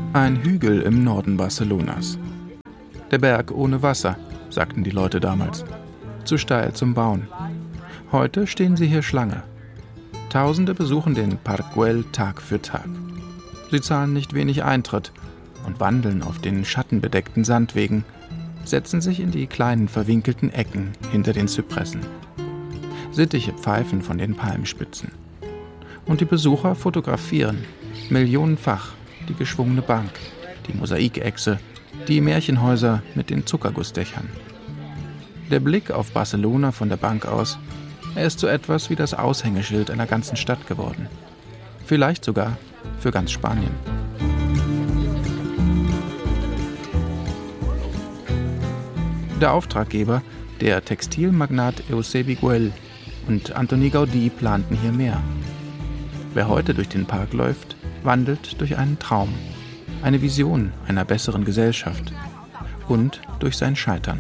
Ein Hügel im Norden Barcelonas. Der Berg ohne Wasser, sagten die Leute damals. Zu steil zum Bauen. Heute stehen sie hier Schlange. Tausende besuchen den Parc Güell Tag für Tag. Sie zahlen nicht wenig Eintritt und wandeln auf den schattenbedeckten Sandwegen, setzen sich in die kleinen verwinkelten Ecken hinter den Zypressen. Sittiche pfeifen von den Palmspitzen. Und die Besucher fotografieren, millionenfach, die geschwungene Bank, die Mosaikechse, die Märchenhäuser mit den Zuckergussdächern. Der Blick auf Barcelona von der Bank aus, er ist so etwas wie das Aushängeschild einer ganzen Stadt geworden. Vielleicht sogar für ganz Spanien. Der Auftraggeber, der Textilmagnat Eusebi Güell und Antoni Gaudí, planten hier mehr. Wer heute durch den Park läuft, wandelt durch einen Traum, eine Vision einer besseren Gesellschaft und durch sein Scheitern.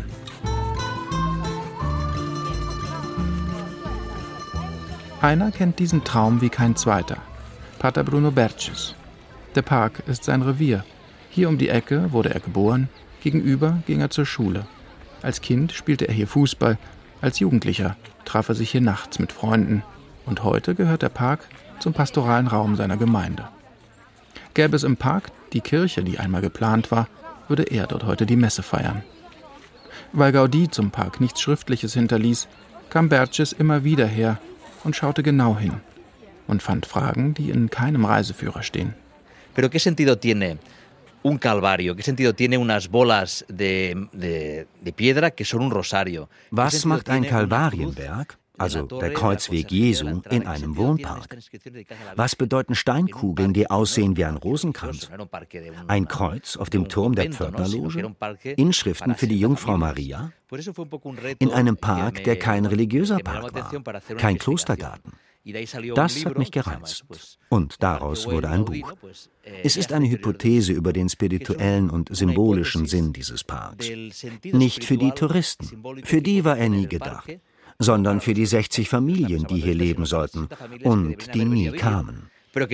Einer kennt diesen Traum wie kein zweiter, Pater Bruno Berches. Der Park ist sein Revier. Hier um die Ecke wurde er geboren, gegenüber ging er zur Schule. Als Kind spielte er hier Fußball, als Jugendlicher traf er sich hier nachts mit Freunden und heute gehört der Park zum pastoralen Raum seiner Gemeinde. Gäbe es im Park die Kirche, die einmal geplant war, würde er dort heute die Messe feiern. Weil Gaudí zum Park nichts Schriftliches hinterließ, kam Berches immer wieder her und schaute genau hin und fand Fragen, die in keinem Reiseführer stehen. Pero ¿qué sentido tiene un calvario? ¿Qué sentido tiene unas bolas de piedra que son un rosario? Was macht ein Kalvarienberg, also der Kreuzweg Jesu, in einem Wohnpark? Was bedeuten Steinkugeln, die aussehen wie ein Rosenkranz? Ein Kreuz auf dem Turm der Pförtnerloge? Inschriften für die Jungfrau Maria? In einem Park, der kein religiöser Park war, kein Klostergarten. Das hat mich gereizt. Und daraus wurde ein Buch. Es ist eine Hypothese über den spirituellen und symbolischen Sinn dieses Parks. Nicht für die Touristen, für die war er nie gedacht, sondern für die 60 Familien, die hier leben sollten und die nie kamen.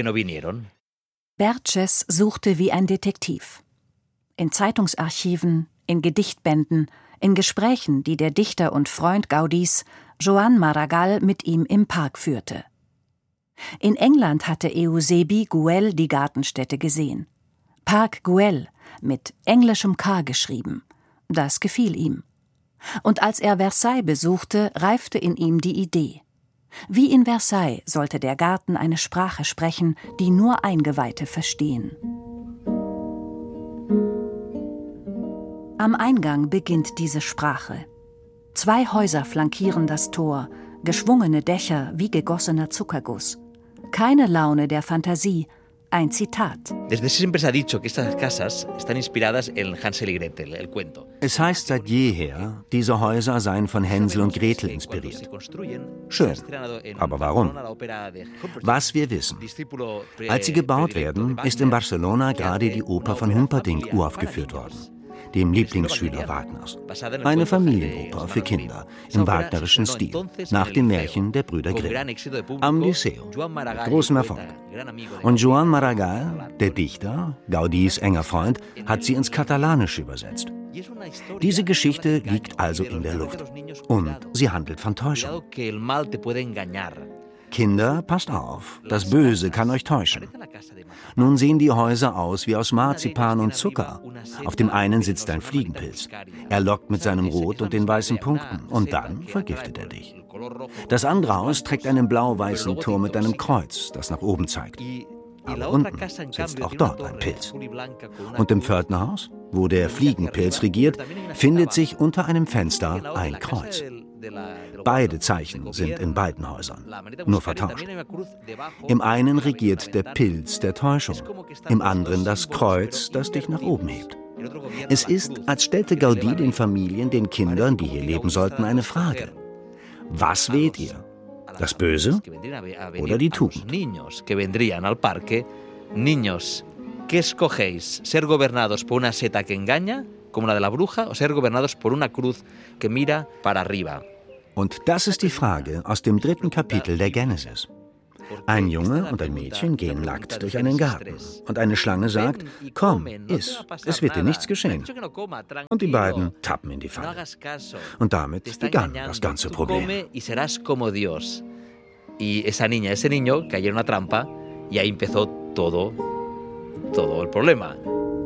Berches suchte wie ein Detektiv. In Zeitungsarchiven, in Gedichtbänden, in Gesprächen, die der Dichter und Freund Gaudís, Joan Maragall, mit ihm im Park führte. In England hatte Eusebi Güell die Gartenstätte gesehen. Parc Güell, mit englischem K geschrieben. Das gefiel ihm. Und als er Versailles besuchte, reifte in ihm die Idee. Wie in Versailles sollte der Garten eine Sprache sprechen, die nur Eingeweihte verstehen. Am Eingang beginnt diese Sprache. 2 Häuser flankieren das Tor, geschwungene Dächer wie gegossener Zuckerguss. Keine Laune der Fantasie, ein Zitat. Es heißt seit jeher, diese Häuser seien von Hänsel und Gretel inspiriert. Schön, aber warum? Was wir wissen. Als sie gebaut werden, ist in Barcelona gerade die Oper von Humperdinck uraufgeführt worden, dem Lieblingsschüler Wagners. Eine Familienoper für Kinder im wagnerischen Stil, nach dem Märchen der Brüder Grimm. Am Liceo, großem Erfolg. Und Joan Maragall, der Dichter, Gaudís enger Freund, hat sie ins Katalanische übersetzt. Diese Geschichte liegt also in der Luft. Und sie handelt von Täuschung. Kinder, passt auf, das Böse kann euch täuschen. Nun sehen die Häuser aus wie aus Marzipan und Zucker. Auf dem einen sitzt ein Fliegenpilz. Er lockt mit seinem Rot und den weißen Punkten und dann vergiftet er dich. Das andere Haus trägt einen blau-weißen Turm mit einem Kreuz, das nach oben zeigt. Aber unten sitzt auch dort ein Pilz. Und im Pförtnerhaus, wo der Fliegenpilz regiert, findet sich unter einem Fenster ein Kreuz. Beide Zeichen sind in beiden Häusern, nur vertauscht. Im einen regiert der Pilz der Täuschung, im anderen das Kreuz, das dich nach oben hebt. Es ist, als stellte Gaudí den Familien, den Kindern, die hier leben sollten, eine Frage. Was wählt ihr? Das Böse oder die Tugend? Niños, ¿qué escogéis? ¿Ser gobernados por una seta que engaña, como la de la bruja, o ser gobernados por una cruz que mira para arriba? Und das ist die Frage aus dem 3. Kapitel der Genesis. Ein Junge und ein Mädchen gehen nackt durch einen Garten. Und eine Schlange sagt, komm, iss, es wird dir nichts geschehen. Und die beiden tappen in die Falle. Und damit begann das ganze Problem. Y esa niña, ese niño cayeron en una trampa y ahí empezó todo el problema.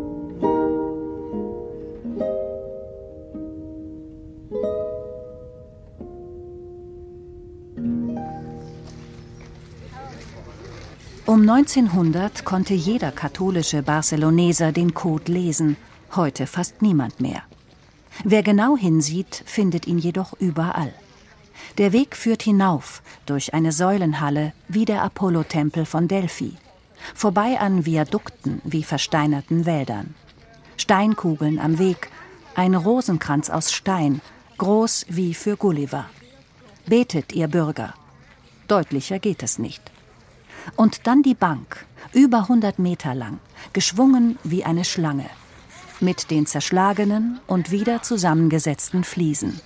Um 1900 konnte jeder katholische Barceloneser den Code lesen, heute fast niemand mehr. Wer genau hinsieht, findet ihn jedoch überall. Der Weg führt hinauf, durch eine Säulenhalle wie der Apollo-Tempel von Delphi, vorbei an Viadukten wie versteinerten Wäldern. Steinkugeln am Weg, ein Rosenkranz aus Stein, groß wie für Gulliver. Betet, ihr Bürger. Deutlicher geht es nicht. Und dann die Bank, über 100 Meter lang, geschwungen wie eine Schlange, mit den zerschlagenen und wieder zusammengesetzten Fliesen.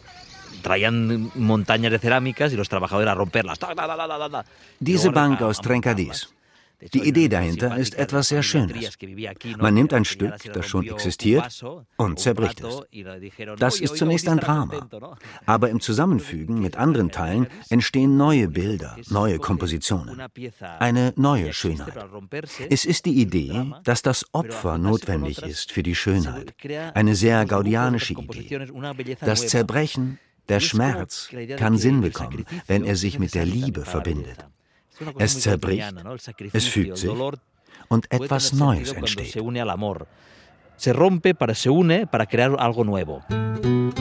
Diese Bank aus Trencadís. Die Idee dahinter ist etwas sehr Schönes. Man nimmt ein Stück, das schon existiert, und zerbricht es. Das ist zunächst ein Drama. Aber im Zusammenfügen mit anderen Teilen entstehen neue Bilder, neue Kompositionen. Eine neue Schönheit. Es ist die Idee, dass das Opfer notwendig ist für die Schönheit. Eine sehr gaudianische Idee. Das Zerbrechen, der Schmerz kann Sinn bekommen, wenn er sich mit der Liebe verbindet. Es zerbricht, es fügt sich und etwas Neues entsteht. Se rompe, se une para crear algo nuevo.